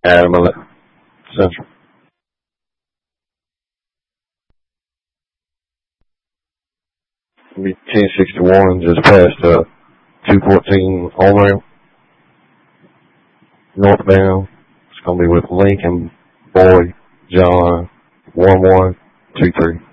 Adam Central. It'll be 1061 just past 214 on rail. Northbound. It's going to be with Lincoln Boy John 1123.